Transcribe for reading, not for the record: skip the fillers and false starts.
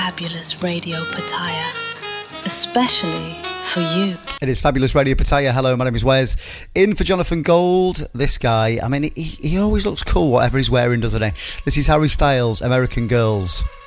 Fabulous Radio Pattaya, especially for you. It is Fabulous Radio Pattaya. Hello, my name is Wes. In for Jonathan Gold. This guy, I mean, he always looks cool, whatever he's wearing, doesn't he? This is Harry Styles, American Girls.